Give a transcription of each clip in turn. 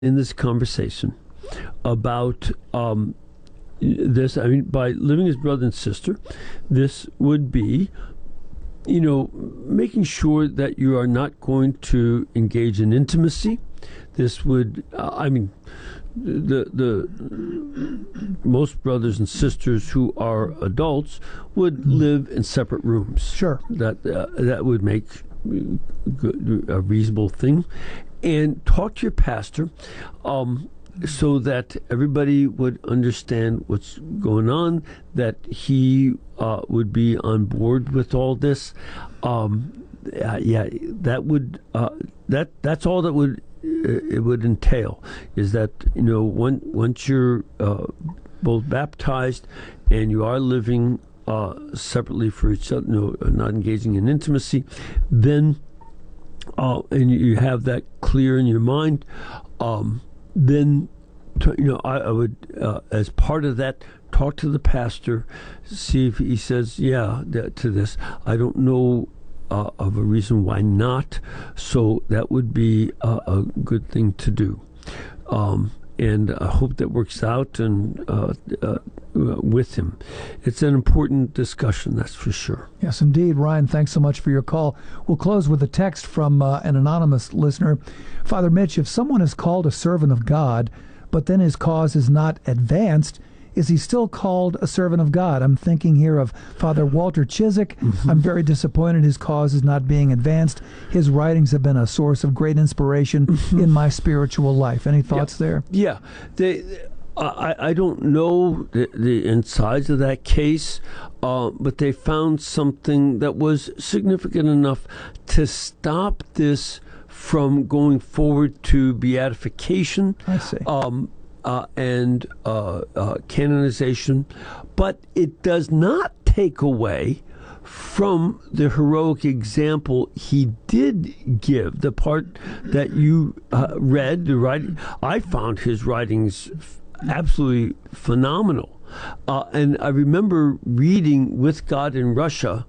in this conversation about this. I mean, by living as brother and sister, this would be, making sure that you are not going to engage in intimacy. This would, the most brothers and sisters who are adults would live in separate rooms. Sure. That would make a reasonable thing. And talk to your pastor so that everybody would understand what's going on, that he would be on board with all this. That would that's all that would it would entail, is that once you're both baptized and you are living separately for each other, not engaging in intimacy, then and you have that clear in your mind, then I would as part of that, talk to the pastor, see if he says to this. I don't know of a reason why not, so that would be a good thing to do. And I hope that works out and with him. It's an important discussion, that's for sure. Yes, indeed. Ryan, thanks so much for your call. We'll close with a text from an anonymous listener. Father Mitch, if someone is called a servant of God, but then his cause is not advanced, is he still called a servant of God? I'm thinking here of Father Walter Chiswick. Mm-hmm. I'm very disappointed his cause is not being advanced. His writings have been a source of great inspiration in my spiritual life. Any thoughts there? Yeah. I don't know the insides of that case, but they found something that was significant enough to stop this from going forward to beatification. I see. And canonization, but it does not take away from the heroic example he did give. The part that you read, the writing, I found his writings absolutely phenomenal. And I remember reading With God in Russia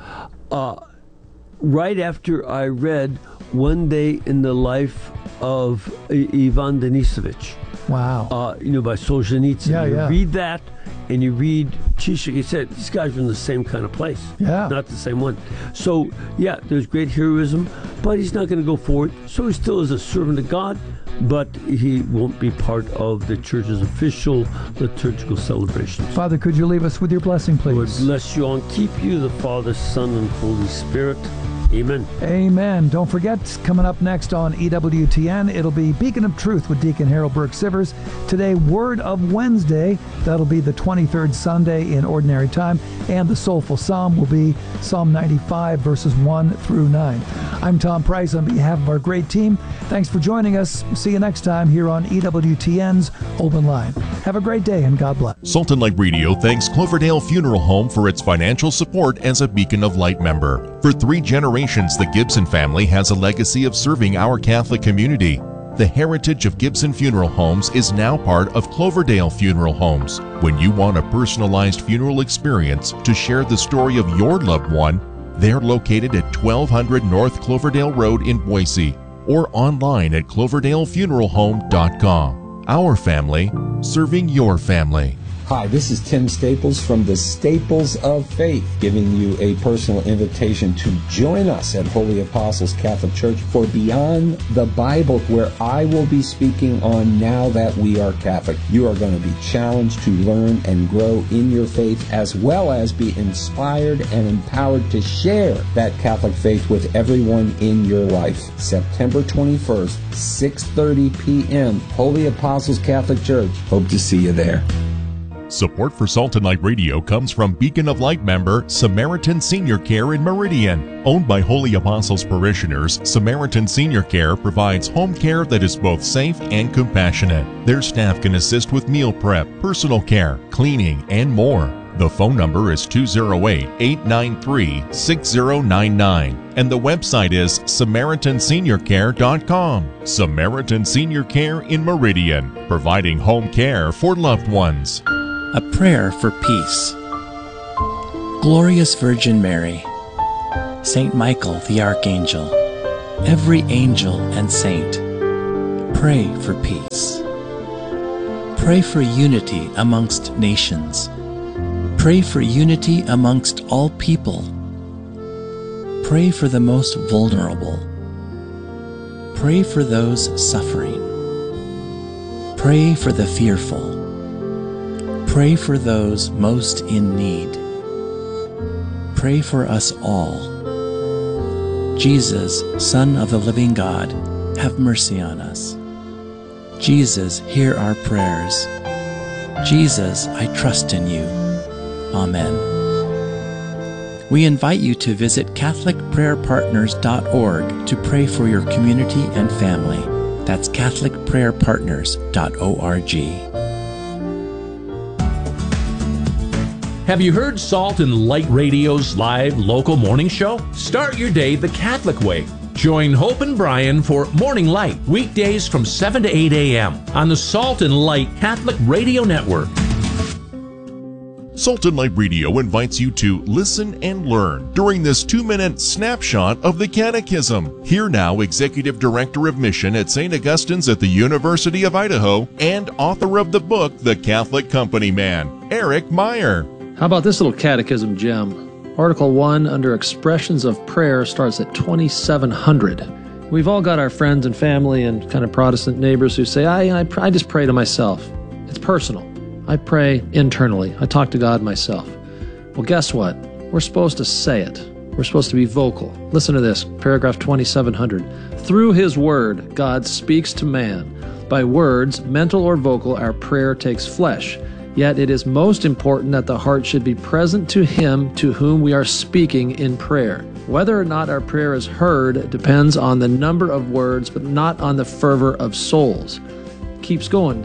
right after I read One Day in the Life of Ivan Denisovich. Wow. By Solzhenitsyn. Yeah, you yeah. read that, and you read Chiswick. He said these guys are in the same kind of place. Yeah. Not the same one. So, there's great heroism, but he's not going to go forward. So he still is a servant of God, but he won't be part of the church's official liturgical celebrations. Father, could you leave us with your blessing, please? Lord bless you and keep you, the Father, Son, and Holy Spirit. Amen. Amen. Don't forget, coming up next on EWTN, it'll be Beacon of Truth with Deacon Harold Burke-Sivers. Today, Word of Wednesday. That'll be the 23rd Sunday in Ordinary Time. And the Soulful Psalm will be Psalm 95, verses 1 through 9. I'm Tom Price on behalf of our great team. Thanks for joining us. See you next time here on EWTN's Open Line. Have a great day and God bless. Salt and Light Radio thanks Cloverdale Funeral Home for its financial support as a Beacon of Light member. For 3 generations, the Gibson family has a legacy of serving our Catholic community. The heritage of Gibson Funeral Homes is now part of Cloverdale Funeral Homes. When you want a personalized funeral experience to share the story of your loved one, they're located at 1200 North Cloverdale Road in Boise or online at cloverdalefuneralhome.com. Our family, serving your family. Hi, this is Tim Staples from the Staples of Faith, giving you a personal invitation to join us at Holy Apostles Catholic Church for Beyond the Bible, where I will be speaking on Now That We Are Catholic. You are going to be challenged to learn and grow in your faith, as well as be inspired and empowered to share that Catholic faith with everyone in your life. September 21st, 6:30 p.m., Holy Apostles Catholic Church. Hope to see you there. Support for Salt and Light Radio comes from Beacon of Light member Samaritan Senior Care in Meridian. Owned by Holy Apostles parishioners, Samaritan Senior Care provides home care that is both safe and compassionate. Their staff can assist with meal prep, personal care, cleaning, and more. The phone number is 208-893-6099, and the website is SamaritanSeniorCare.com. Samaritan Senior Care in Meridian, providing home care for loved ones. A prayer for peace. Glorious Virgin Mary, Saint Michael the Archangel, every angel and saint, Pray for peace. Pray for unity amongst nations. Pray for unity amongst all people. Pray for the most vulnerable. Pray for those suffering. Pray for the fearful. Pray for those most in need. Pray for us all. Jesus, Son of the living God, have mercy on us. Jesus, hear our prayers. Jesus, I trust in you. Amen. We invite you to visit CatholicPrayerPartners.org to pray for your community and family. That's CatholicPrayerPartners.org. Have you heard Salt and Light Radio's live local morning show? Start your day the Catholic way. Join Hope and Brian for Morning Light, weekdays from 7 to 8 a.m. on the Salt and Light Catholic Radio Network. Salt and Light Radio invites you to listen and learn during this 2-minute snapshot of the Catechism. Here now, Executive Director of Mission at St. Augustine's at the University of Idaho and author of the book, The Catholic Company Man, Eric Meyer. How about this little catechism gem? Article 1 under Expressions of Prayer starts at 2700. We've all got our friends and family and kind of Protestant neighbors who say, I just pray to myself. It's personal. I pray internally. I talk to God myself. Well, guess what? We're supposed to say it. We're supposed to be vocal. Listen to this, paragraph 2700. Through His Word, God speaks to man. By words, mental or vocal, our prayer takes flesh. Yet it is most important that the heart should be present to Him to whom we are speaking in prayer. Whether or not our prayer is heard depends on the number of words, but not on the fervor of souls. Keeps going,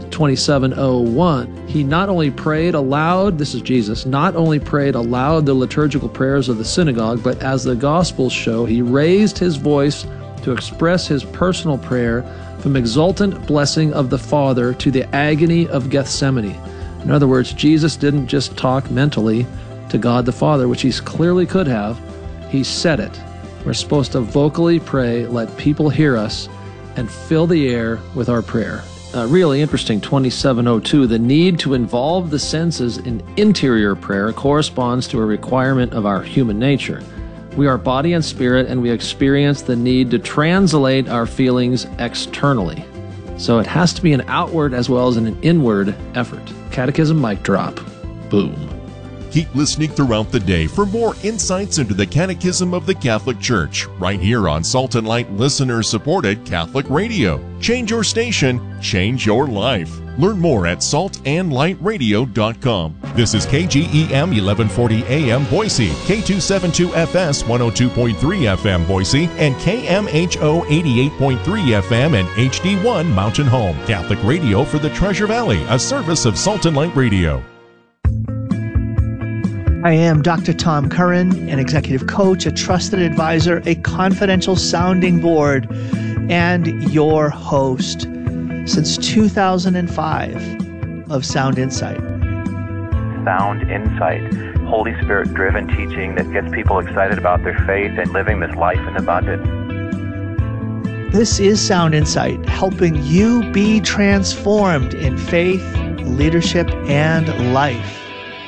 2701. He not only prayed aloud, this is Jesus, not only prayed aloud the liturgical prayers of the synagogue, but as the Gospels show, He raised His voice to express His personal prayer from exultant blessing of the Father to the agony of Gethsemane. In other words, Jesus didn't just talk mentally to God the Father, which He clearly could have. He said it. We're supposed to vocally pray, let people hear us, and fill the air with our prayer. Really interesting, 2702. The need to involve the senses in interior prayer corresponds to a requirement of our human nature. We are body and spirit, and we experience the need to translate our feelings externally. So it has to be an outward as well as an inward effort. Catechism mic drop. Boom. Keep listening throughout the day for more insights into the Catechism of the Catholic Church, right here on Salt and Light listener-supported Catholic Radio. Change your station, change your life. Learn more at saltandlightradio.com. This is KGEM 1140 AM Boise, K272FS 102.3 FM Boise, and KMHO 88.3 FM and HD1 Mountain Home. Catholic Radio for the Treasure Valley, a service of Salt and Light Radio. I am Dr. Tom Curran, an executive coach, a trusted advisor, a confidential sounding board, and your host since 2005 of Sound Insight. Sound Insight, Holy Spirit-driven teaching that gets people excited about their faith and living this life in abundance. This is Sound Insight, helping you be transformed in faith, leadership, and life.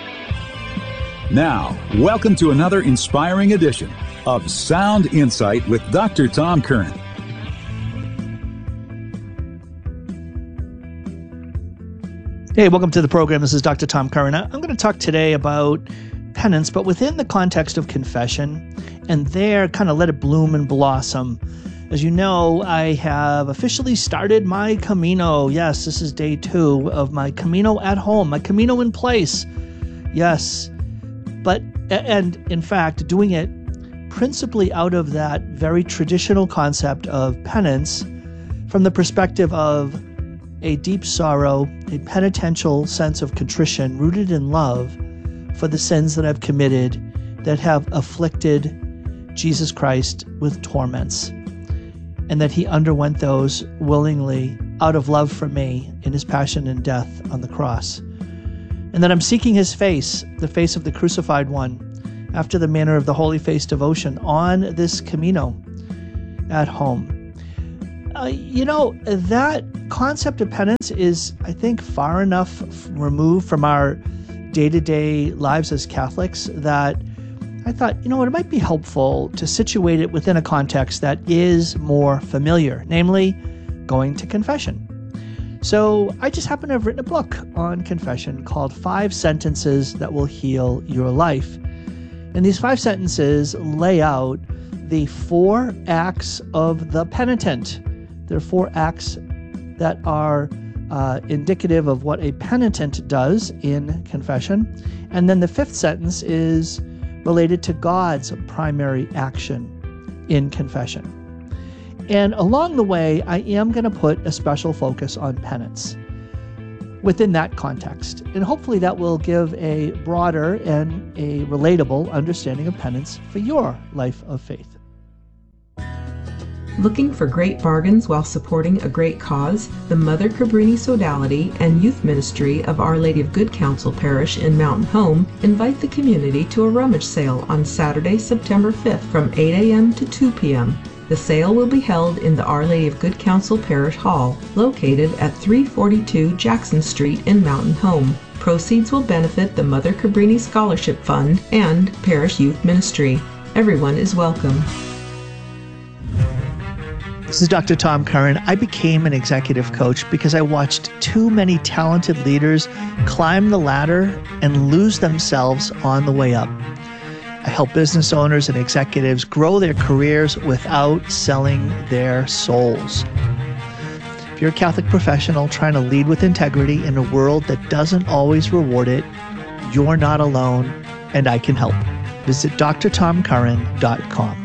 Now, welcome to another inspiring edition of Sound Insight with Dr. Tom Curran. Hey, welcome to the program. This is Dr. Tom Curran. I'm going to talk today about penance, but within the context of confession, and there kind of let it bloom and blossom. As you know, I have officially started my Camino. Yes, this is day 2 of my Camino at home, my Camino in place. Yes. But, and in fact, doing it principally out of that very traditional concept of penance from the perspective of a deep sorrow, a penitential sense of contrition rooted in love for the sins that I've committed that have afflicted Jesus Christ with torments, and that He underwent those willingly out of love for me in His passion and death on the cross. And that I'm seeking His face, the face of the crucified one, after the manner of the Holy Face devotion on this Camino at home. That concept of penance is, I think, far enough removed from our day-to-day lives as Catholics that I thought, it might be helpful to situate it within a context that is more familiar, namely going to confession. So I just happen to have written a book on confession called 5 Sentences That Will Heal Your Life. And these 5 sentences lay out the 4 acts of the penitent. There are 4 acts that are indicative of what a penitent does in confession. And then the 5th sentence is related to God's primary action in confession. And along the way, I am going to put a special focus on penance within that context. And hopefully that will give a broader and a relatable understanding of penance for your life of faith. Looking for great bargains while supporting a great cause? The Mother Cabrini Sodality and Youth Ministry of Our Lady of Good Counsel Parish in Mountain Home invite the community to a rummage sale on Saturday, September 5th from 8 a.m. to 2 p.m. The sale will be held in the Our Lady of Good Counsel Parish Hall, located at 342 Jackson Street in Mountain Home. Proceeds will benefit the Mother Cabrini Scholarship Fund and Parish Youth Ministry. Everyone is welcome. This is Dr. Tom Curran. I became an executive coach because I watched too many talented leaders climb the ladder and lose themselves on the way up. I help business owners and executives grow their careers without selling their souls. If you're a Catholic professional trying to lead with integrity in a world that doesn't always reward it, you're not alone, and I can help. Visit drtomcurran.com.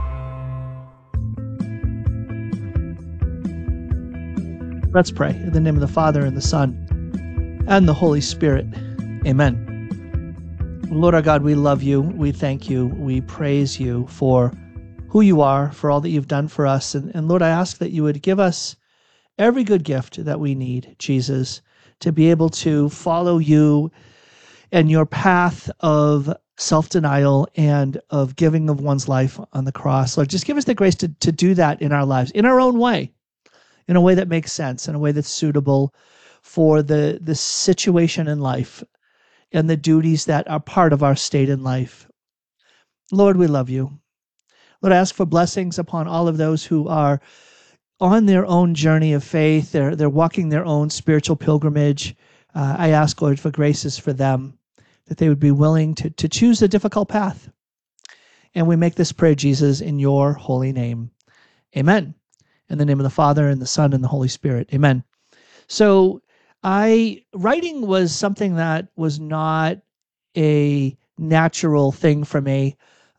Let's pray. In the name of the Father, and the Son, and the Holy Spirit. Amen. Lord our God, we love you. We thank you. We praise you for who you are, for all that you've done for us. And Lord, I ask that you would give us every good gift that we need, Jesus, to be able to follow you and your path of self-denial and of giving of one's life on the cross. Lord, just give us the grace to do that in our lives, in our own way, in a way that makes sense, in a way that's suitable for the situation in life and the duties that are part of our state in life. Lord, we love you. Lord, I ask for blessings upon all of those who are on their own journey of faith. They're walking their own spiritual pilgrimage. I ask, Lord, for graces for them, that they would be willing to choose a difficult path. And we make this prayer, Jesus, in your holy name. Amen. In the name of the Father, and the Son, and the Holy Spirit. Amen. So writing was something that was not a natural thing for me.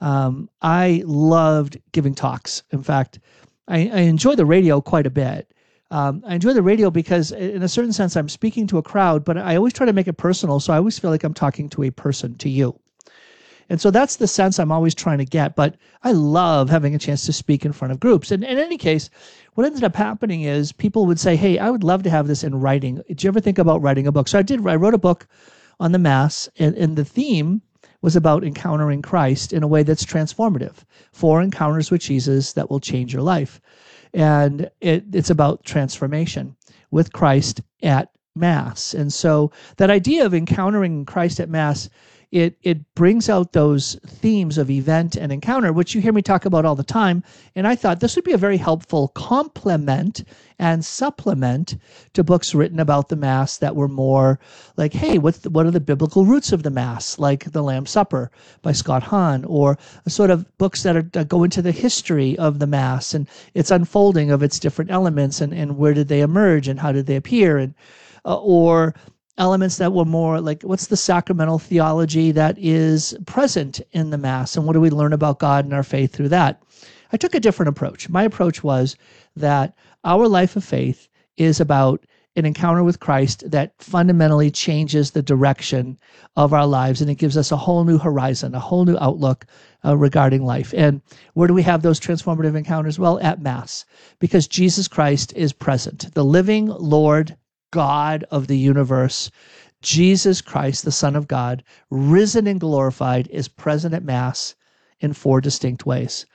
I loved giving talks. In fact, I enjoy the radio quite a bit. I enjoy the radio because in a certain sense, I'm speaking to a crowd, but I always try to make it personal. So I always feel like I'm talking to a person, to you. And so that's the sense I'm always trying to get. But I love having a chance to speak in front of groups. And in any case, what ended up happening is people would say, hey, I would love to have this in writing. Did you ever think about writing a book? So I wrote a book on the Mass, and the theme was about encountering Christ in a way that's transformative. 4 encounters with Jesus that will change your life. And it's about transformation with Christ at Mass. And so that idea of encountering Christ at Mass, it brings out those themes of event and encounter, which you hear me talk about all the time. And I thought this would be a very helpful complement and supplement to books written about the Mass that were more like, hey, what are the biblical roots of the Mass, like The Lamb's Supper by Scott Hahn, or sort of books that go into the history of the Mass and its unfolding of its different elements and where did they emerge and how did they appear, and or elements that were more like, what's the sacramental theology that is present in the Mass, and what do we learn about God and our faith through that? I took a different approach. My approach was that our life of faith is about an encounter with Christ that fundamentally changes the direction of our lives, and it gives us a whole new horizon, a whole new outlook regarding life. And where do we have those transformative encounters? Well, at Mass, because Jesus Christ is present. The living Lord God of the universe, Jesus Christ, the Son of God, risen and glorified, is present at Mass in 4 distinct ways.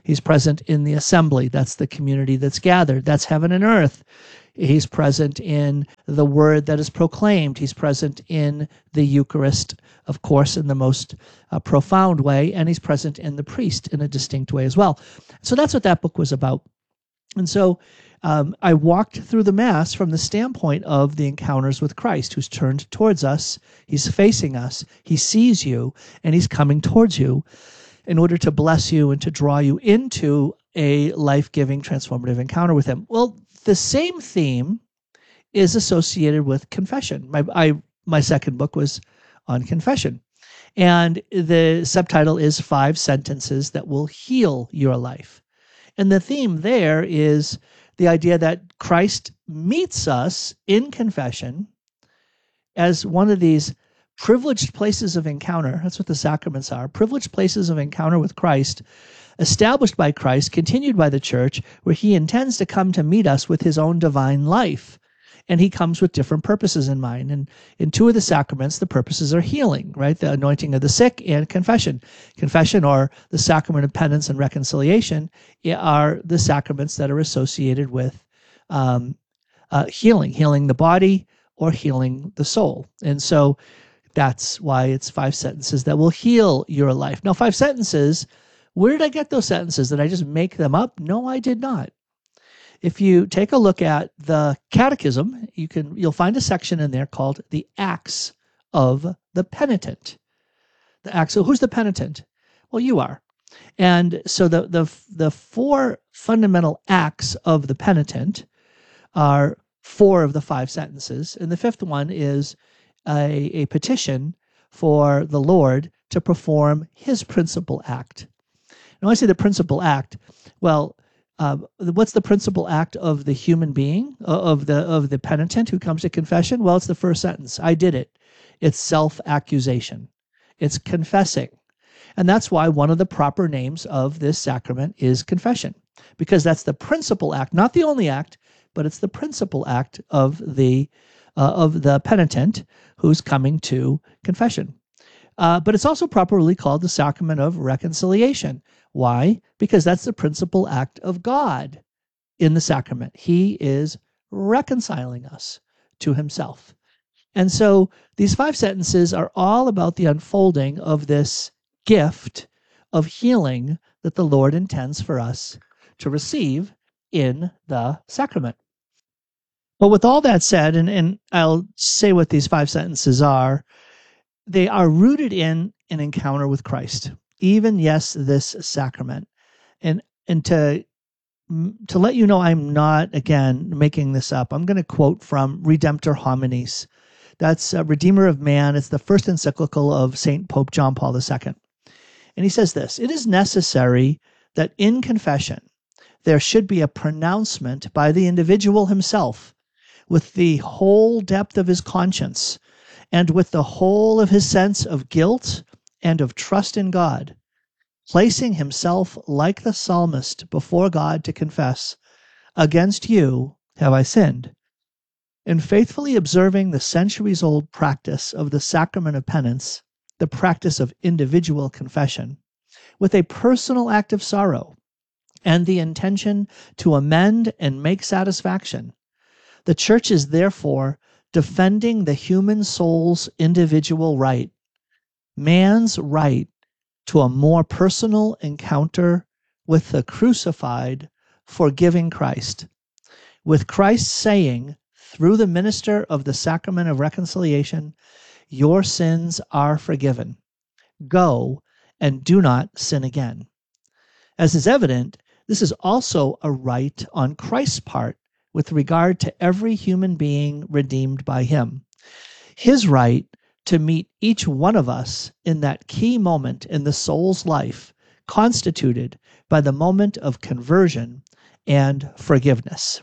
He's present in the assembly. That's the community that's gathered. That's heaven and earth. He's present in the word that is proclaimed. He's present in the Eucharist, of course, in the most profound way, and he's present in the priest in a distinct way as well. So that's what that book was about. And so I walked through the Mass from the standpoint of the encounters with Christ, who's turned towards us, he's facing us, he sees you, and he's coming towards you in order to bless you and to draw you into a life-giving, transformative encounter with him. Well, the same theme is associated with confession. My second book was on confession. And the subtitle is 5 Sentences That Will Heal Your Life. And the theme there is the idea that Christ meets us in confession as one of these privileged places of encounter. That's what the sacraments are. Privileged places of encounter with Christ, established by Christ, continued by the church, where he intends to come to meet us with his own divine life. And he comes with different purposes in mind. And in 2 of the sacraments, the purposes are healing, right? The anointing of the sick and confession. Confession, or the sacrament of penance and reconciliation, are the sacraments that are associated with healing the body or healing the soul. And so that's why it's 5 sentences that will heal your life. Now, 5 sentences, where did I get those sentences? Did I just make them up? No, I did not. If you take a look at the Catechism, you'll find a section in there called the Acts of the Penitent. The acts. So who's the penitent? Well, you are. And so the 4 fundamental acts of the penitent are 4 of the 5 sentences, and the 5th one is a petition for the Lord to perform his principal act. And when I say the principal act, well, what's the principal act of the human being, of the penitent who comes to confession? Well, it's the first sentence. I did it. It's self-accusation. It's confessing. And that's why one of the proper names of this sacrament is confession, because that's the principal act, not the only act, but it's the principal act of the penitent who's coming to confession. But it's also properly called the sacrament of reconciliation. Why? Because that's the principal act of God in the sacrament. He is reconciling us to himself. And so these 5 sentences are all about the unfolding of this gift of healing that the Lord intends for us to receive in the sacrament. Well, with all that said, and I'll say what these 5 sentences are, they are rooted in an encounter with Christ, even, yes, this sacrament. And to let you know I'm not, again, making this up, I'm going to quote from Redemptor Hominis. That's Redeemer of Man. It's the first encyclical of St. Pope John Paul II. And he says this: "It is necessary that in confession there should be a pronouncement by the individual himself with the whole depth of his conscience and with the whole of his sense of guilt and of trust in God, placing himself like the psalmist before God to confess, 'Against you have I sinned,' and faithfully observing the centuries-old practice of the sacrament of penance, the practice of individual confession, with a personal act of sorrow and the intention to amend and make satisfaction. The Church is therefore defending the human soul's individual right, man's right to a more personal encounter with the crucified, forgiving Christ, with Christ saying, through the minister of the sacrament of reconciliation, 'Your sins are forgiven. Go and do not sin again.' As is evident, this is also a right on Christ's part with regard to every human being redeemed by him. His right to meet each one of us in that key moment in the soul's life, constituted by the moment of conversion and forgiveness."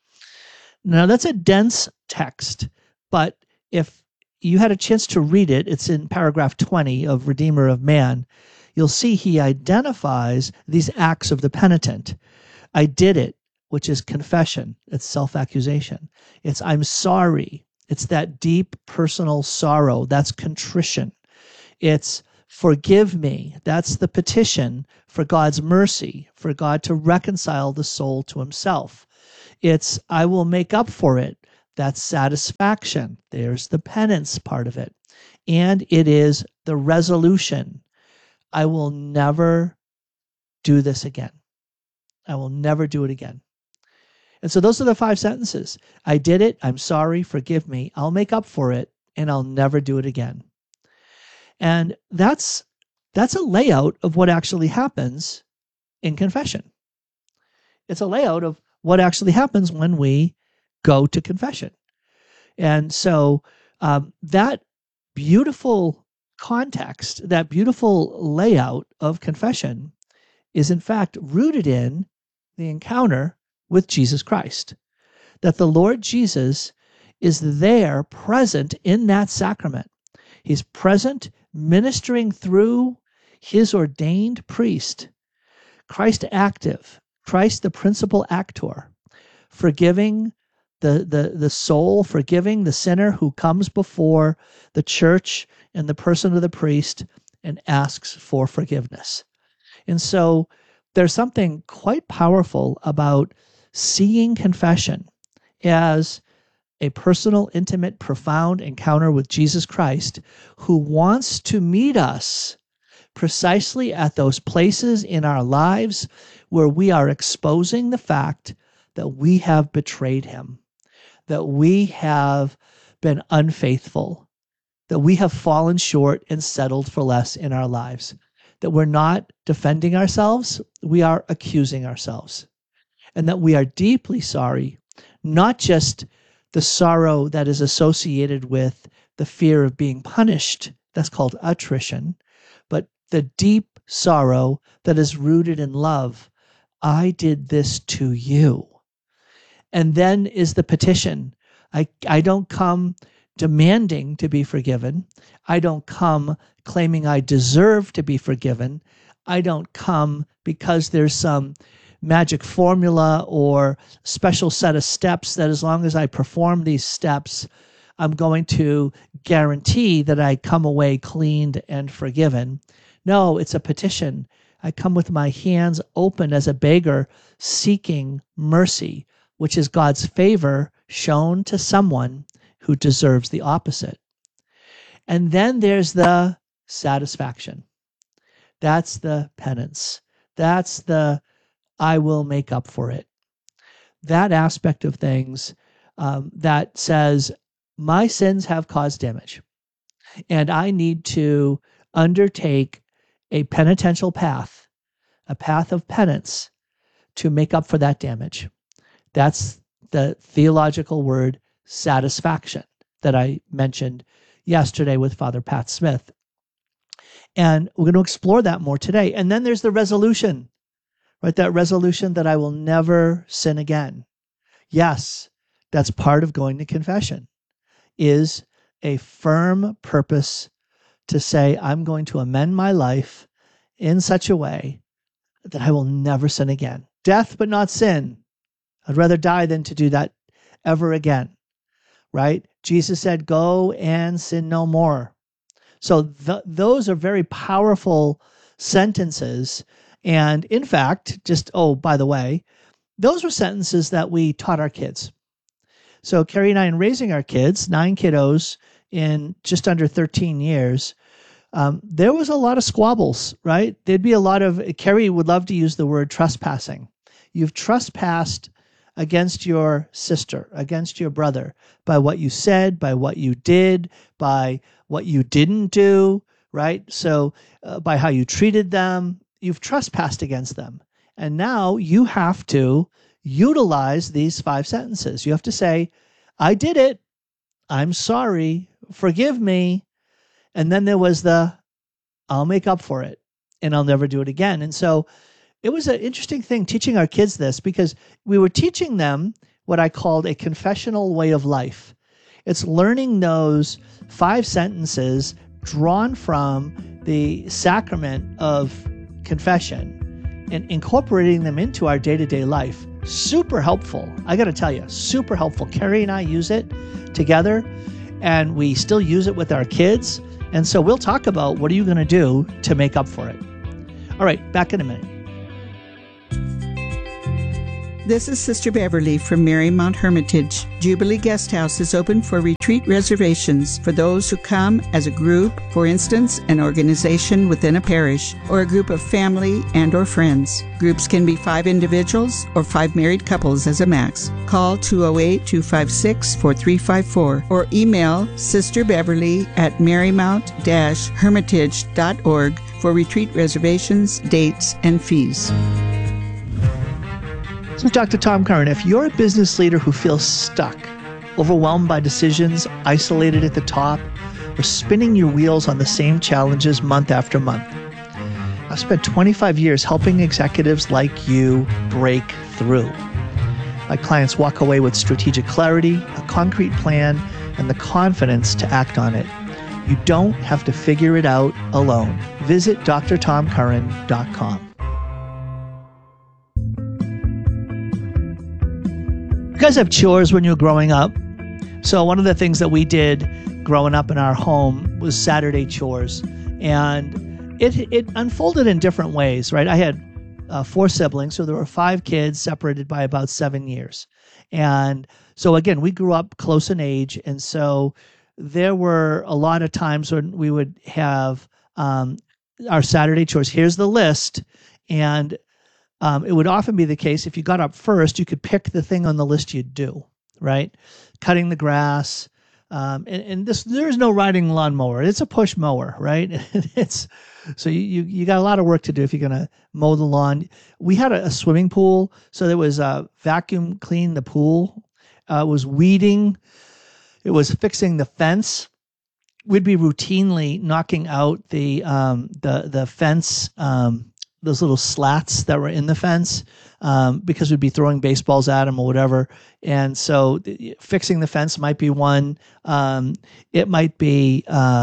Now, that's a dense text, but if you had a chance to read it, it's in paragraph 20 of Redeemer of Man. You'll see he identifies these acts of the penitent. I did it, which is confession. It's self-accusation. It's I'm sorry. It's that deep personal sorrow. That's contrition. It's forgive me. That's the petition for God's mercy, for God to reconcile the soul to himself. It's, I will make up for it. That's satisfaction. There's the penance part of it. And it is the resolution. I will never do this again. I will never do it again. And so those are the 5 sentences. I did it. I'm sorry. Forgive me. I'll make up for it, and I'll never do it again. And that's a layout of what actually happens in confession. It's a layout of what actually happens when we go to confession. And so that beautiful context, that beautiful layout of confession is in fact rooted in the encounter with Jesus Christ. That the Lord Jesus is there, present in that sacrament. He's present, ministering through his ordained priest. Christ active, Christ the principal actor, forgiving the soul, forgiving the sinner who comes before the church in the person of the priest and asks for forgiveness. And so there's something quite powerful about seeing confession as a personal, intimate, profound encounter with Jesus Christ, who wants to meet us precisely at those places in our lives where we are exposing the fact that we have betrayed him, that we have been unfaithful, that we have fallen short and settled for less in our lives, that we're not defending ourselves, we are accusing ourselves, and that we are deeply sorry, not just the sorrow that is associated with the fear of being punished, that's called attrition, but the deep sorrow that is rooted in love. I did this to you. And then is the petition. I don't come demanding to be forgiven. I don't come claiming I deserve to be forgiven. I don't come because there's some magic formula or special set of steps that as long as I perform these steps, I'm going to guarantee that I come away cleaned and forgiven. No, it's a petition. I come with my hands open as a beggar seeking mercy, which is God's favor shown to someone who deserves the opposite. And then there's the satisfaction. That's the penance. That's the I will make up for it. That aspect of things that says, my sins have caused damage, and I need to undertake a penitential path, a path of penance to make up for that damage. That's the theological word satisfaction that I mentioned yesterday with Father Pat Smith. And we're going to explore that more today. And then there's the resolution, right? That resolution that I will never sin again. Yes, that's part of going to confession, is a firm purpose to say, I'm going to amend my life in such a way that I will never sin again. Death, but not sin. I'd rather die than to do that ever again, right? Jesus said, go and sin no more. So those are very powerful sentences. And in fact, by the way, those were sentences that we taught our kids. So Carrie and I, in raising our kids, 9 kiddos in just under 13 years, there was a lot of squabbles, right? There'd be a lot of, Carrie would love to use the word trespassing. You've trespassed against your sister, against your brother, by what you said, by what you did, by what you didn't do, right? So by how you treated them, you've trespassed against them. And now you have to utilize these 5 sentences. You have to say, I did it. I'm sorry. Forgive me. And then there was I'll make up for it and I'll never do it again. And so it was an interesting thing teaching our kids this, because we were teaching them what I called a confessional way of life. It's learning those 5 sentences drawn from the sacrament of confession and incorporating them into our day-to-day life. Super helpful. I got to tell you, super helpful. Carrie and I use it together, and we still use it with our kids. And so we'll talk about what are you going to do to make up for it. All right, back in a minute. This is Sister Beverly from Marymount Hermitage. Jubilee Guest House is open for retreat reservations for those who come as a group, for instance, an organization within a parish, or a group of family and or friends. Groups can be 5 individuals or 5 married couples as a max. Call 208-256-4354 or email Sister Beverly at marymount-hermitage.org for retreat reservations, dates, and fees. So Dr. Tom Curran, if you're a business leader who feels stuck, overwhelmed by decisions, isolated at the top, or spinning your wheels on the same challenges month after month, I've spent 25 years helping executives like you break through. My clients walk away with strategic clarity, a concrete plan, and the confidence to act on it. You don't have to figure it out alone. Visit drtomcurran.com. You guys have chores when you were growing up. So one of the things that we did growing up in our home was Saturday chores. And it unfolded in different ways, right? I had 4 siblings, so there were 5 kids separated by about 7 years. And so again, we grew up close in age. And so there were a lot of times when we would have our Saturday chores. Here's the list. And it would often be the case if you got up first, you could pick the thing on the list you'd do, right? Cutting the grass. And there's no riding lawnmower. It's a push mower, right? So you got a lot of work to do if you're going to mow the lawn. We had a swimming pool. So there was vacuum clean the pool. It was weeding. It was fixing the fence. We'd be routinely knocking out the fence, those little slats that were in the fence, because we'd be throwing baseballs at them or whatever. And so fixing the fence might be one. It might be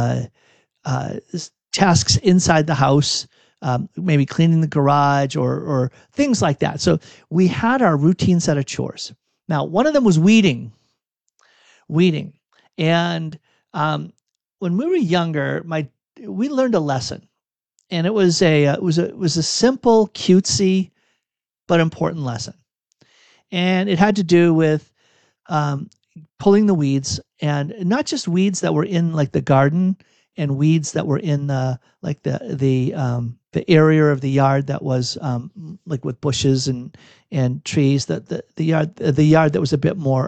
tasks inside the house, maybe cleaning the garage or things like that. So we had our routine set of chores. Now, one of them was weeding. And when we were younger, we learned a lesson. And it was a simple, cutesy, but important lesson. And it had to do with pulling the weeds, and not just weeds that were in like the garden, and weeds that were in the area of the yard that was like with bushes and trees. The yard that was a bit more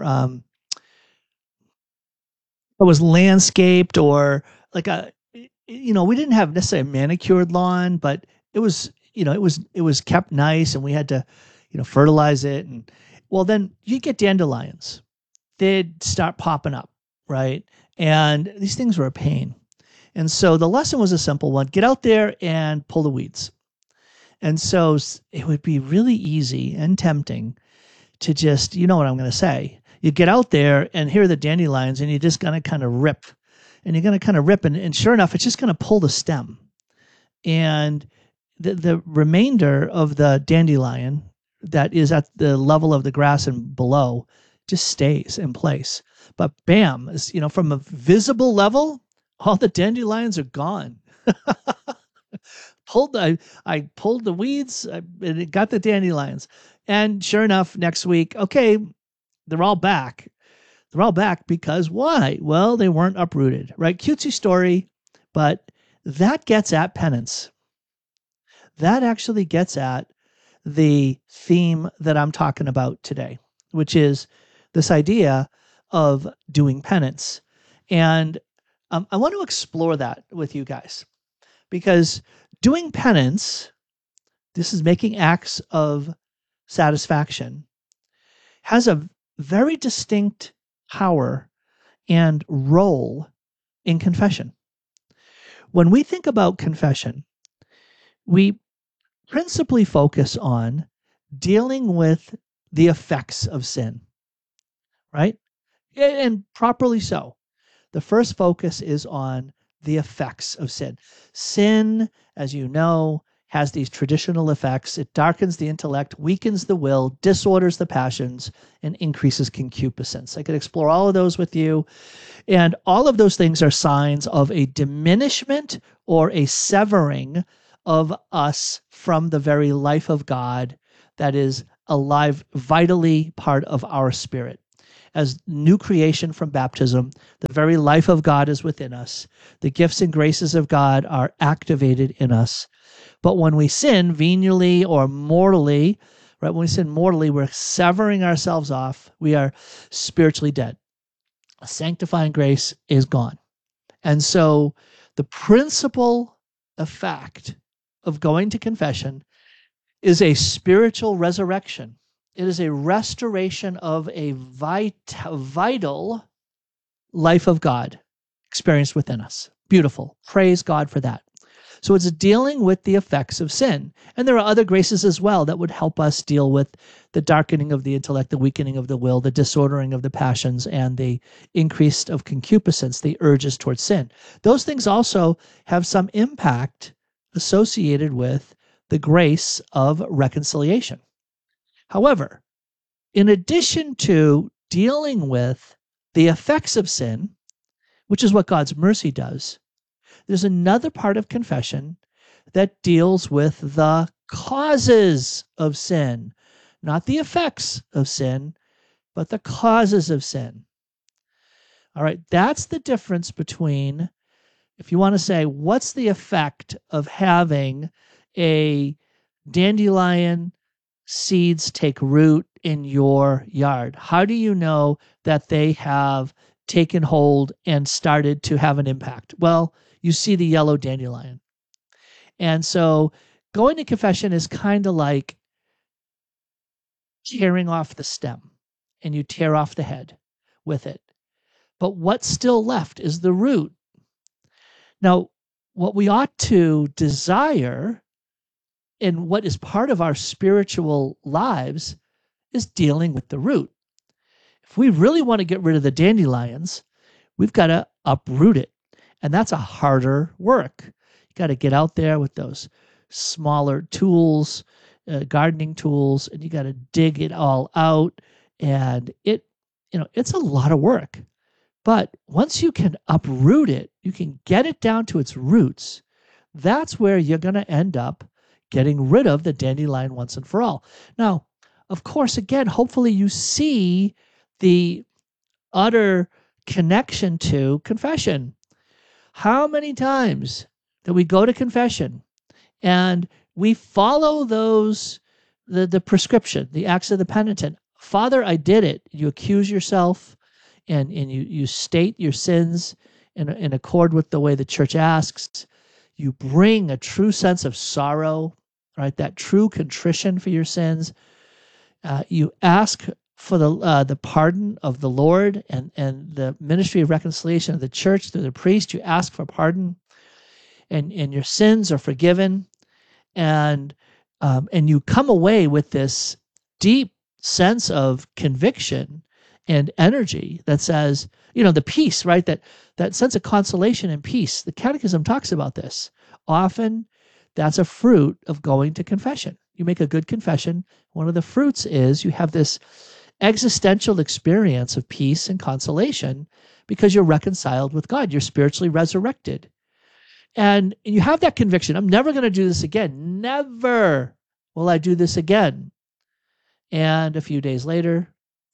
it was landscaped, or like we didn't have necessarily a manicured lawn, but it was kept nice, and we had to, fertilize it. And well, then you get dandelions. They'd start popping up, right? And these things were a pain. And so the lesson was a simple one: get out there and pull the weeds. And so it would be really easy and tempting to just, you know what I'm going to say. You get out there and here are the dandelions, and you're just going to kind of rip. And you're going to kind of rip, and sure enough, it's just going to pull the stem. And the remainder of the dandelion that is at the level of the grass and below just stays in place. But bam, from a visible level, all the dandelions are gone. I pulled the weeds, and it got the dandelions. And sure enough, next week, okay, they're all back. They're all back because why? Well, they weren't uprooted, right? Cutesy story, but that gets at penance. That actually gets at the theme that I'm talking about today, which is this idea of doing penance. And I want to explore that with you guys, because doing penance, this is making acts of satisfaction, has a very distinct power and role in confession. When we think about confession, we principally focus on dealing with the effects of sin, right? And properly so. The first focus is on the effects of sin. Sin, as you know, has these traditional effects. It darkens the intellect, weakens the will, disorders the passions, and increases concupiscence. I could explore all of those with you. And all of those things are signs of a diminishment or a severing of us from the very life of God that is alive, vitally part of our spirit. As new creation from baptism, the very life of God is within us. The gifts and graces of God are activated in us. But when we sin venially or mortally, right, when we sin mortally, we're severing ourselves off. We are spiritually dead. Sanctifying grace is gone. And so the principal effect of going to confession is a spiritual resurrection. It is a restoration of a vital life of God experienced within us. Beautiful. Praise God for that. So it's dealing with the effects of sin. And there are other graces as well that would help us deal with the darkening of the intellect, the weakening of the will, the disordering of the passions, and the increase of concupiscence, the urges towards sin. Those things also have some impact associated with the grace of reconciliation. However, in addition to dealing with the effects of sin, which is what God's mercy does, there's another part of confession that deals with the causes of sin, not the effects of sin, but the causes of sin. All right, that's the difference between, if you want to say, what's the effect of having a dandelion seeds take root in your yard? How do you know that they have taken hold and started to have an impact? Well, you see the yellow dandelion. And so going to confession is kind of like tearing off the stem, and you tear off the head with it. But what's still left is the root. Now, what we ought to desire and what is part of our spiritual lives is dealing with the root. If we really want to get rid of the dandelions, we've got to uproot it. And that's a harder work. You got to get out there with those smaller tools, gardening tools, and you got to dig it all out. And it's a lot of work. But once you can uproot it, you can get it down to its roots. That's where you're going to end up getting rid of the dandelion once and for all. Now, of course, again, hopefully you see the utter connection to confession. How many times do we go to confession and we follow the prescription, the acts of the penitent? Father, I did it. You accuse yourself and you state your sins in accord with the way the church asks. You bring a true sense of sorrow, right? That true contrition for your sins. You ask for the pardon of the Lord and the ministry of reconciliation of the church through the priest. You ask for pardon, and your sins are forgiven, and you come away with this deep sense of conviction and energy that says, the peace, right? That sense of consolation and peace. The Catechism talks about this. Often, that's a fruit of going to confession. You make a good confession. One of the fruits is you have this existential experience of peace and consolation because you're reconciled with God. You're spiritually resurrected. And you have that conviction. I'm never going to do this again. Never will I do this again. And a few days later,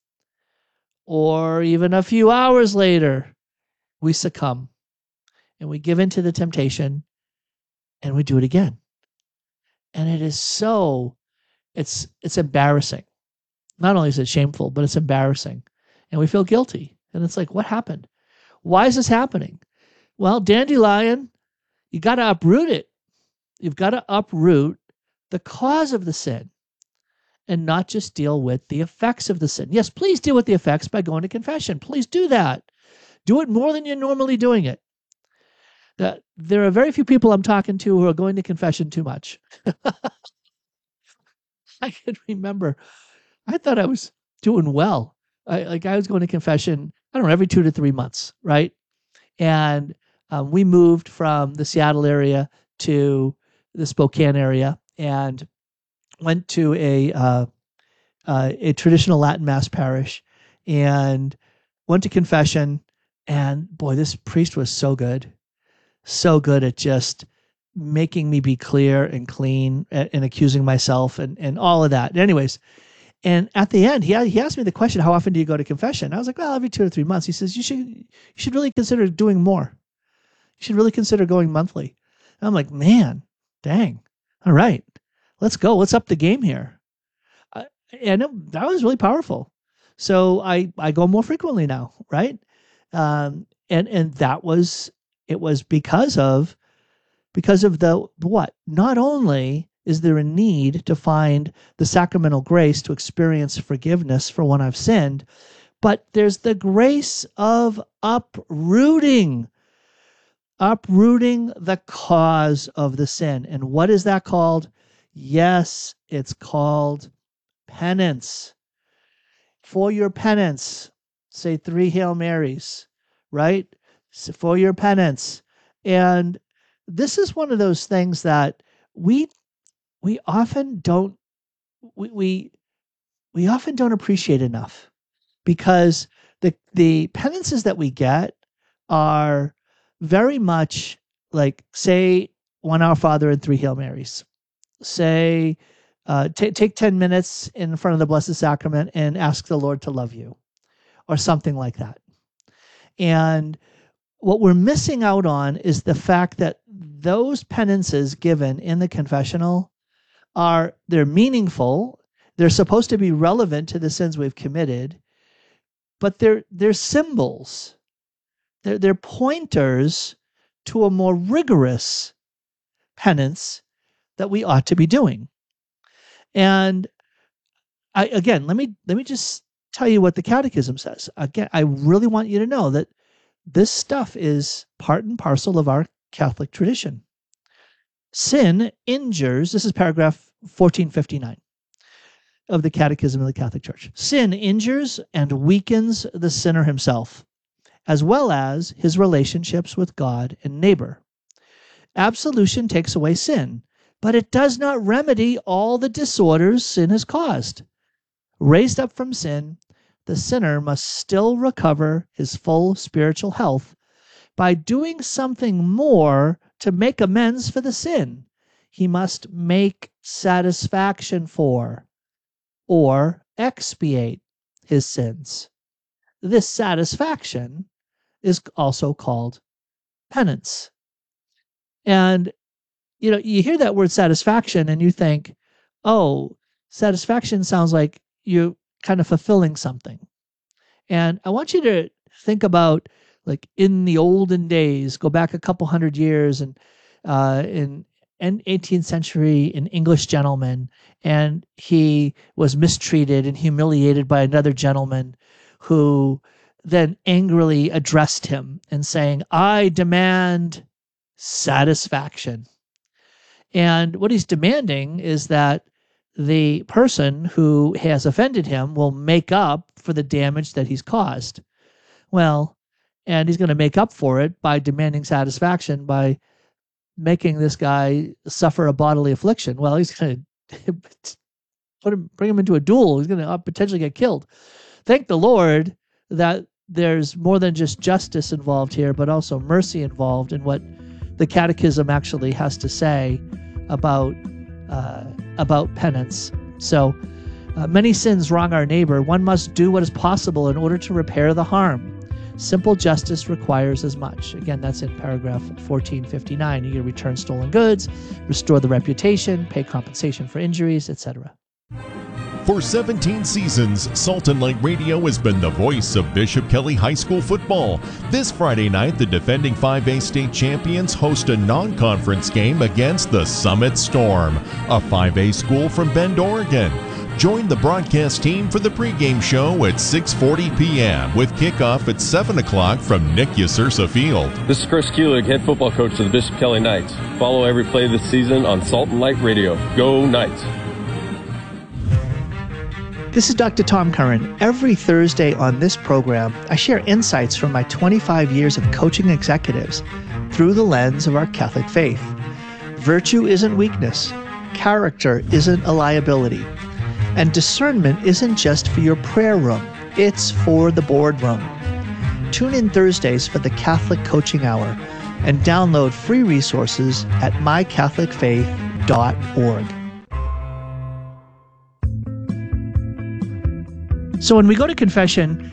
or even a few hours later, we succumb and we give in to the temptation and we do it again. And it is it's embarrassing. Not only is it shameful, but it's embarrassing. And we feel guilty. And it's like, what happened? Why is this happening? Well, dandelion, you got to uproot it. You've got to uproot the cause of the sin and not just deal with the effects of the sin. Yes, please deal with the effects by going to confession. Please do that. Do it more than you're normally doing it. There are very few people I'm talking to who are going to confession too much. I can remember, I thought I was doing well. I was going to confession, I don't know, every 2 to 3 months, right? And we moved from the Seattle area to the Spokane area and went to a traditional Latin Mass parish and went to confession And boy, this priest was so good at just making me be clear and clean and accusing myself and all of that. Anyways, and at the end, he asked me the question, how often do you go to confession? I was like, well, every 2 or 3 months. He says, you should really consider doing more. You should really consider going monthly. And I'm like, man, dang. All right, let's go. Let's up the game here. And that was really powerful. So I go more frequently now, right? And it was because of the what? Not only is there a need to find the sacramental grace to experience forgiveness for when I've sinned, but there's the grace of uprooting the cause of the sin. And what is that called? Yes, it's called penance. For your penance, say 3 Hail Marys, right? So for your penance. And this is one of those things that we often don't appreciate enough, because the penances that we get are very much like, say, 1 Our Father and 3 Hail Marys. Say, take 10 minutes in front of the Blessed Sacrament and ask the Lord to love you, or something like that. And what we're missing out on is the fact that those penances given in the confessional they're meaningful. They're supposed to be relevant to the sins we've committed, but they're symbols. They're pointers to a more rigorous penance that we ought to be doing. And let me just tell you what the Catechism says. Again, I really want you to know that this stuff is part and parcel of our Catholic tradition. Sin injures, this is paragraph 1459 of the Catechism of the Catholic Church. Sin injures and weakens the sinner himself, as well as his relationships with God and neighbor. Absolution takes away sin, but it does not remedy all the disorders sin has caused. Raised up from sin, the sinner must still recover his full spiritual health by doing something more to make amends for the sin. He must make satisfaction for or expiate his sins. This satisfaction is also called penance. And you hear that word satisfaction and you think, oh, satisfaction sounds like you're kind of fulfilling something. And I want you to think about, like, in the olden days, go back a couple hundred years, and in 18th century, an English gentleman, and he was mistreated and humiliated by another gentleman who then angrily addressed him and saying, I demand satisfaction. And what he's demanding is that the person who has offended him will make up for the damage that he's caused. Well, and he's going to make up for it by demanding satisfaction by making this guy suffer a bodily affliction. Well, he's going to bring him into a duel. He's going to potentially get killed. Thank the Lord that there's more than just justice involved here, but also mercy involved in what the Catechism actually has to say about penance. So many sins wrong our neighbor. One must do what is possible in order to repair the harm. Simple justice requires as much. Again, that's in paragraph 1459. You return stolen goods, restore the reputation, pay compensation for injuries, etc. For 17 seasons, Salt and Light Radio has been the voice of Bishop Kelly High School football. This Friday night, the defending 5A state champions host a non-conference game against the Summit Storm, a 5A school from Bend, Oregon. Join the broadcast team for the pregame show at 6:40 p.m. with kickoff at 7 o'clock from Nick Yasursa Field. This is Chris Kulig, head football coach for the Bishop Kelly Knights. Follow every play this season on Salt and Light Radio. Go Knights! This is Dr. Tom Curran. Every Thursday on this program, I share insights from my 25 years of coaching executives through the lens of our Catholic faith. Virtue isn't weakness. Character isn't a liability. And discernment isn't just for your prayer room. It's for the boardroom. tune in Thursdays for the Catholic Coaching Hour and download free resources at mycatholicfaith.org. So when we go to confession,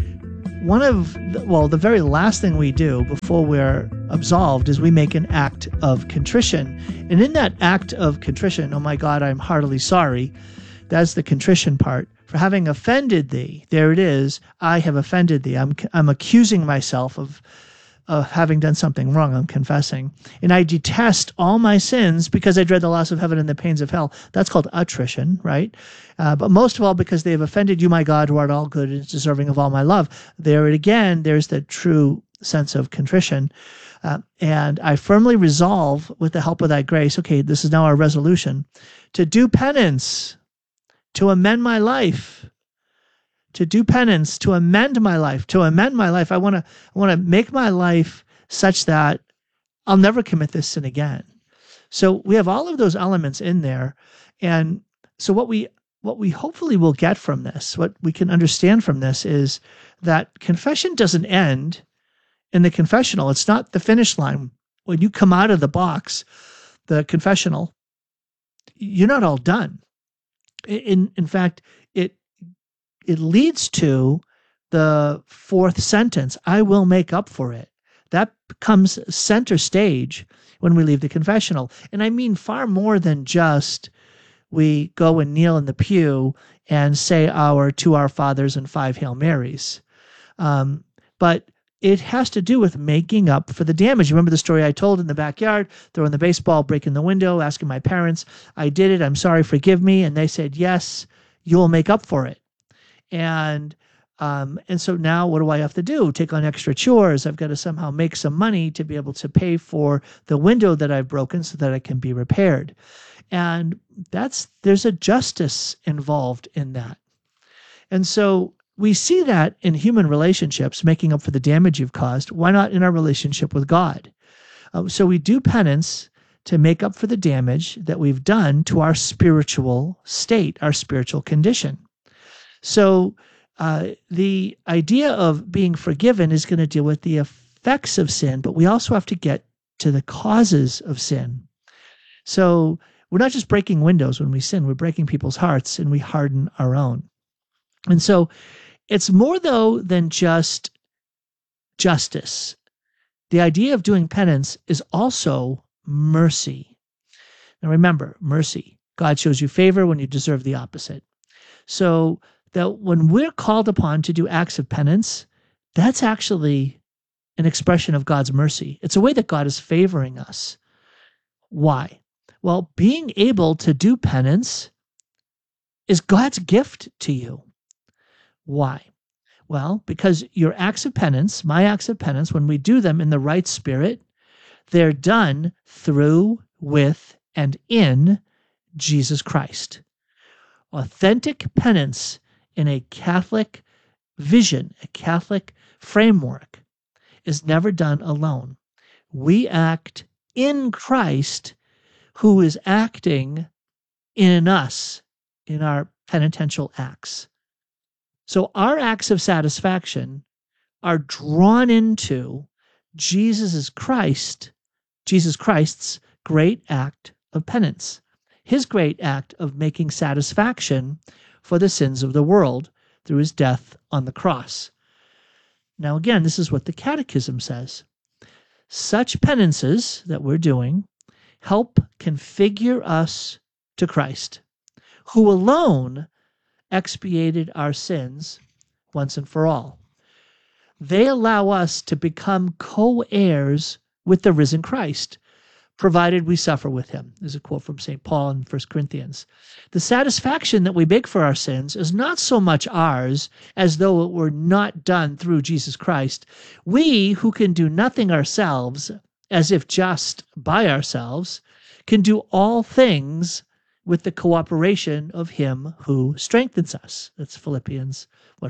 the very last thing we do before we're absolved is we make an act of contrition. And in that act of contrition, oh my God, I'm heartily sorry. That's the contrition part. For having offended thee, there it is, I have offended thee. I'm accusing myself of having done something wrong. I'm confessing. And I detest all my sins because I dread the loss of heaven and the pains of hell. That's called attrition, right? But most of all, because they have offended you, my God, who art all good and deserving of all my love. There it again, there's the true sense of contrition. And I firmly resolve, with the help of thy grace, okay, this is now our resolution, to do penance, to amend my life, to do penance, to amend my life, I want to make my life such that I'll never commit this sin again. So we have all of those elements in there. And so what we hopefully will get from this, what we can understand from this, is that confession doesn't end in the confessional. It's not the finish line. When you come out of the box, the confessional, you're not all done. In fact, it leads to the fourth sentence, I will make up for it. That becomes center stage when we leave the confessional. And I mean far more than just we go and kneel in the pew and say our to our fathers and 5 Hail Marys. But it has to do with making up for the damage. You remember the story I told in the backyard, throwing the baseball, breaking the window, asking my parents, I did it, I'm sorry, forgive me. And they said, yes, you'll make up for it. And so now what do I have to do? Take on extra chores. I've got to somehow make some money to be able to pay for the window that I've broken so that it can be repaired. And there's a justice involved in that. And so we see that in human relationships, making up for the damage you've caused. Why not in our relationship with God? So we do penance to make up for the damage that we've done to our spiritual state, our spiritual condition. So the idea of being forgiven is going to deal with the effects of sin, but we also have to get to the causes of sin. So we're not just breaking windows when we sin, we're breaking people's hearts and we harden our own. And so it's more, though, than just justice. The idea of doing penance is also mercy. Now remember, mercy. God shows you favor when you deserve the opposite. So that when we're called upon to do acts of penance, that's actually an expression of God's mercy. It's a way that God is favoring us. Why? Well, being able to do penance is God's gift to you. Why? Well, because your acts of penance, my acts of penance, when we do them in the right spirit, they're done through, with, and in Jesus Christ. Authentic penance in a Catholic vision, a Catholic framework, is never done alone. We act in Christ, who is acting in us, in our penitential acts. So our acts of satisfaction are drawn into Jesus Christ's great act of penance, his great act of making satisfaction for the sins of the world through his death on the cross. Now again, this is what the Catechism says. Such penances that we're doing help configure us to Christ, who alone expiated our sins once and for all. They allow us to become co-heirs with the risen Christ, provided we suffer with him. There's a quote from St. Paul in 1 Corinthians. The satisfaction that we make for our sins is not so much ours as though it were not done through Jesus Christ. We, who can do nothing ourselves, as if just by ourselves, can do all things with the cooperation of him who strengthens us. That's Philippians,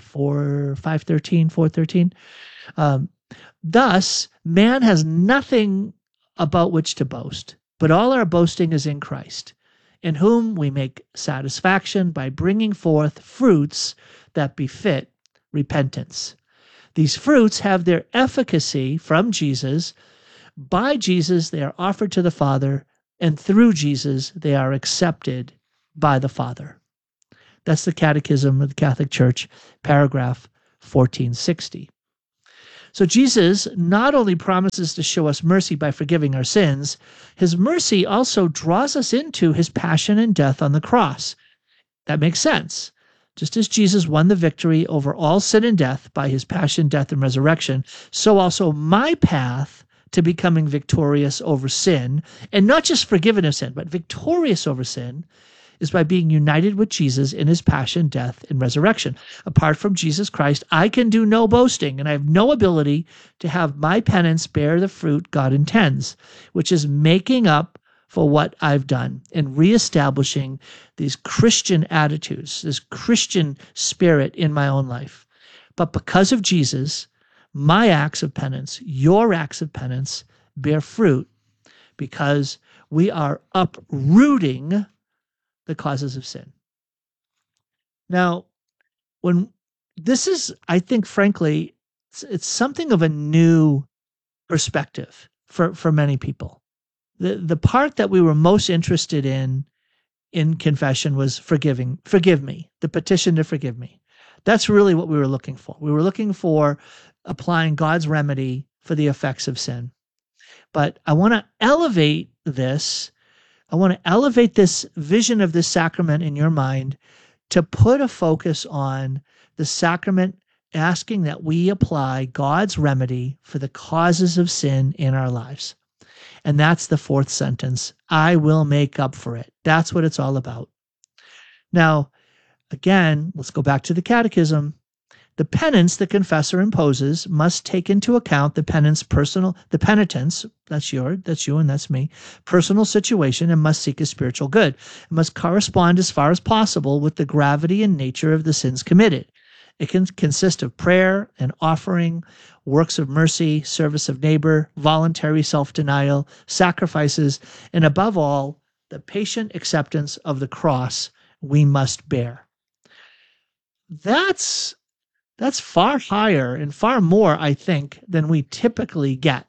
4:13. Thus, man has nothing about which to boast, but all our boasting is in Christ, in whom we make satisfaction by bringing forth fruits that befit repentance. These fruits have their efficacy from Jesus. By Jesus, they are offered to the Father, and through Jesus, they are accepted by the Father. That's the Catechism of the Catholic Church, paragraph 1460. So Jesus not only promises to show us mercy by forgiving our sins, his mercy also draws us into his passion and death on the cross. That makes sense. Just as Jesus won the victory over all sin and death by his passion, death, and resurrection, so also my path to becoming victorious over sin, and not just forgiven of sin, but victorious over sin, is by being united with Jesus in his passion, death, and resurrection. Apart from Jesus Christ, I can do no boasting, and I have no ability to have my penance bear the fruit God intends, which is making up for what I've done and reestablishing these Christian attitudes, this Christian spirit in my own life. But because of Jesus, my acts of penance, your acts of penance, bear fruit because we are uprooting the causes of sin. Now, when this is, I think, frankly, it's something of a new perspective for many people. The part that we were most interested in confession was forgive me, the petition to forgive me. That's really what we were looking for. We were looking for applying God's remedy for the effects of sin. But I want to elevate this. I want to elevate this vision of this sacrament in your mind to put a focus on the sacrament asking that we apply God's remedy for the causes of sin in our lives. And that's the fourth sentence. I will make up for it. That's what it's all about. Now, again, let's go back to the Catechism. The penance the confessor imposes must take into account the penitent's, that's you and that's me, personal situation, and must seek a spiritual good. It must correspond as far as possible with the gravity and nature of the sins committed. It can consist of prayer and offering, works of mercy, service of neighbor, voluntary self-denial, sacrifices, and above all, the patient acceptance of the cross we must bear. That's far higher and far more, I think, than we typically get.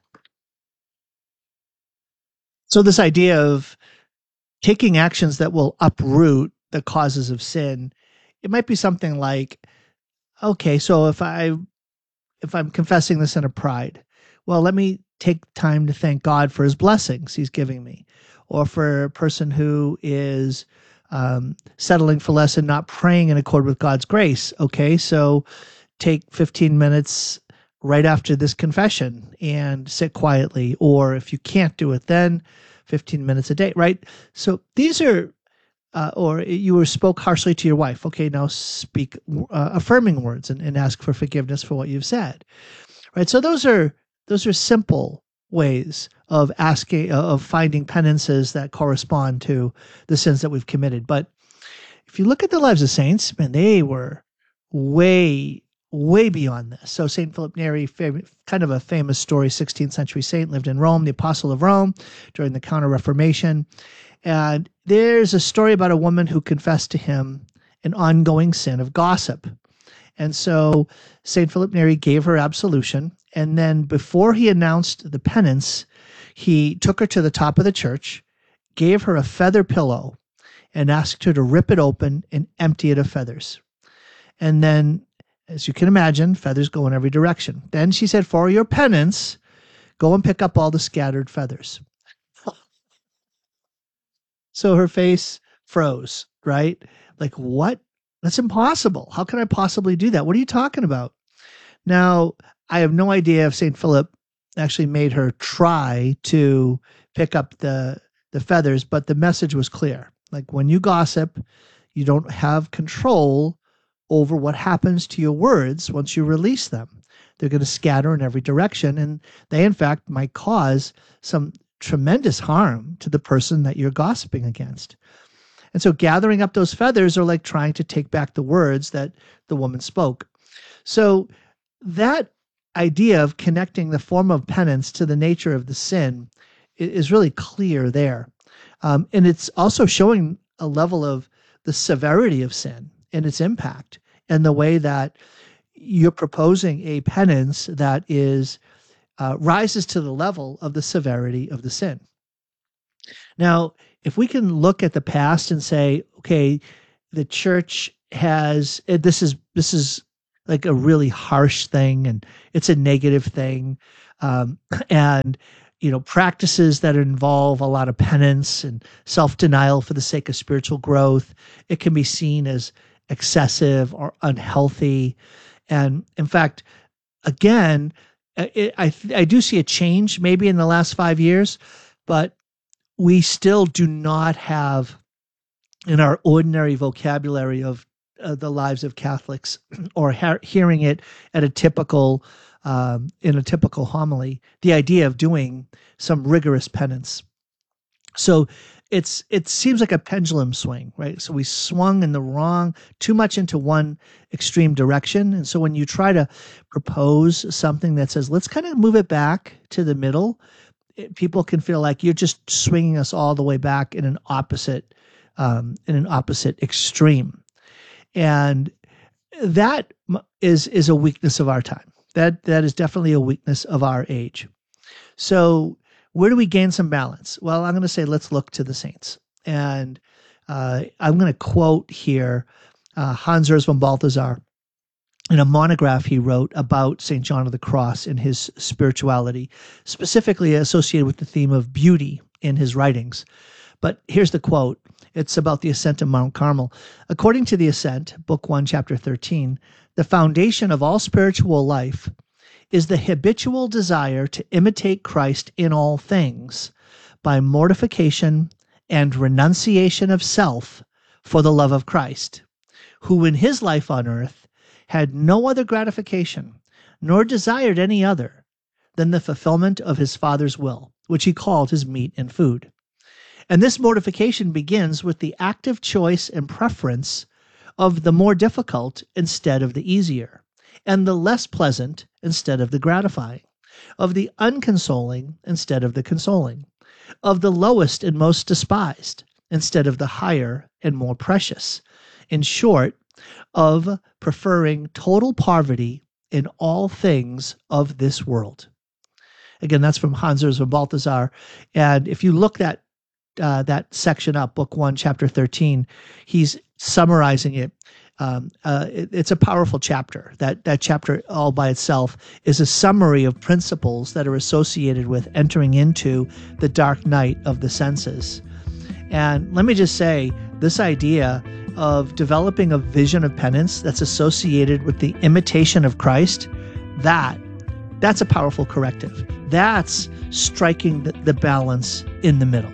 So this idea of taking actions that will uproot the causes of sin, it might be something like, okay, so if I'm confessing this in a pride, well, let me take time to thank God for his blessings he's giving me. Or for a person who is settling for less and not praying in accord with God's grace, okay, so take 15 minutes right after this confession and sit quietly. Or if you can't do it then, 15 minutes a day, right? So these are, or you spoke harshly to your wife. Okay, now speak affirming words and ask for forgiveness for what you've said, right? So those are simple ways of finding penances that correspond to the sins that we've committed. But if you look at the lives of saints, man, they were way beyond this. So St. Philip Neri, kind of a famous story, 16th century saint, lived in Rome, the Apostle of Rome during the Counter-Reformation. And there's a story about a woman who confessed to him an ongoing sin of gossip. And so St. Philip Neri gave her absolution. And then before he announced the penance, he took her to the top of the church, gave her a feather pillow, and asked her to rip it open and empty it of feathers. And then, as you can imagine, feathers go in every direction. Then she said, for your penance, go and pick up all the scattered feathers. So her face froze, right? Like, what? That's impossible. How can I possibly do that? What are you talking about? Now, I have no idea if St. Philip actually made her try to pick up the feathers, but the message was clear. Like, when you gossip, you don't have control over what happens to your words once you release them. They're going to scatter in every direction, and they, in fact, might cause some tremendous harm to the person that you're gossiping against. And so gathering up those feathers are like trying to take back the words that the woman spoke. So that idea of connecting the form of penance to the nature of the sin is really clear there. And it's also showing a level of the severity of sin and its impact, and the way that you're proposing a penance that is rises to the level of the severity of the sin. Now, if we can look at the past and say, okay, the church has this is like a really harsh thing, and it's a negative thing, and practices that involve a lot of penance and self-denial for the sake of spiritual growth, it can be seen as excessive or unhealthy. And in fact, again, I do see a change maybe in the last 5 years, but we still do not have in our ordinary vocabulary of the lives of Catholics, or hearing it at a typical in a typical homily, the idea of doing some rigorous penance. So it seems like a pendulum swing, right? So we swung in too much into one extreme direction. And so when you try to propose something that says, let's kind of move it back to the middle, people can feel like you're just swinging us all the way back in an opposite extreme. And that is a weakness of our time. That is definitely a weakness of our age. So where do we gain some balance? Well, I'm going to say, let's look to the saints. And I'm going to quote here Hans Urs von Balthasar in a monograph he wrote about St. John of the Cross and his spirituality, specifically associated with the theme of beauty in his writings. But here's the quote. It's about the ascent of Mount Carmel. According to the Ascent, Book 1, Chapter 13, the foundation of all spiritual life is the habitual desire to imitate Christ in all things by mortification and renunciation of self for the love of Christ, who in his life on earth had no other gratification, nor desired any other than the fulfillment of his Father's will, which he called his meat and food. And this mortification begins with the active choice and preference of the more difficult instead of the easier, and the less pleasant instead of the gratifying, of the unconsoling instead of the consoling, of the lowest and most despised instead of the higher and more precious. In short, of preferring total poverty in all things of this world. Again, that's from Hans Urs von Balthasar. And if you look that section up, Book 1, Chapter 13, he's summarizing it. It's a powerful chapter. That chapter all by itself is a summary of principles that are associated with entering into the dark night of the senses. And let me just say, this idea of developing a vision of penance that's associated with the imitation of Christ, that's a powerful corrective. That's striking the balance in the middle.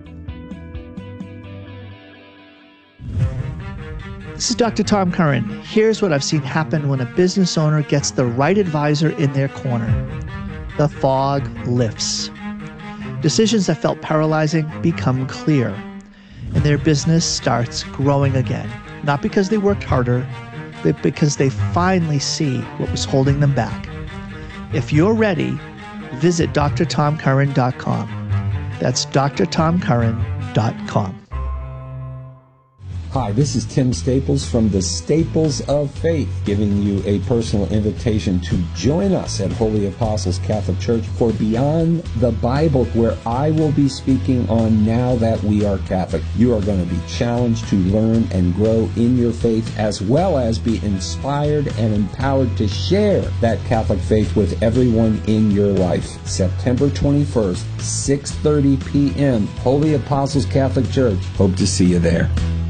This is Dr. Tom Curran. Here's what I've seen happen when a business owner gets the right advisor in their corner. The fog lifts. Decisions that felt paralyzing become clear, and their business starts growing again. Not because they worked harder, but because they finally see what was holding them back. If you're ready, visit drtomcurran.com. That's drtomcurran.com. Hi, this is Tim Staples from the Staples of Faith, giving you a personal invitation to join us at Holy Apostles Catholic Church for Beyond the Bible, where I will be speaking on Now That We Are Catholic. You are going to be challenged to learn and grow in your faith, as well as be inspired and empowered to share that Catholic faith with everyone in your life. September 21st, 6:30 p.m., Holy Apostles Catholic Church. Hope to see you there.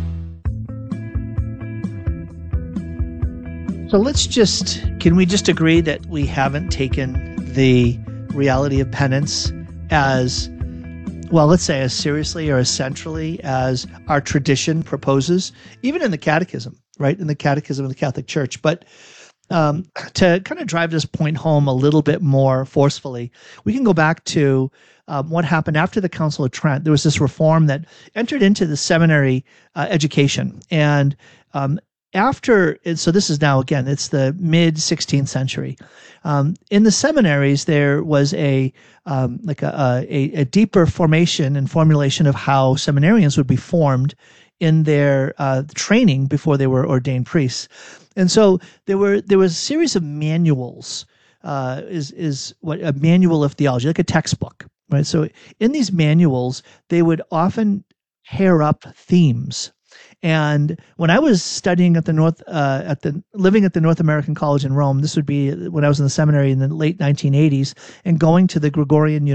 So can we just agree that we haven't taken the reality of penance as, well, let's say as seriously or as centrally as our tradition proposes, even in the Catechism, right? In the Catechism of the Catholic Church. But to kind of drive this point home a little bit more forcefully, we can go back to what happened after the Council of Trent. There was this reform that entered into the seminary education. And so this is now, again, it's the mid-16th century. In the seminaries, there was a deeper formation and formulation of how seminarians would be formed in their training before they were ordained priests. And so there was a series of manuals, is what a manual of theology, like a textbook, right? So in these manuals, they would often pair up themes. And when I was studying at living at the North American College in Rome, this would be when I was in the seminary in the late 1980s, and going to the Gregorian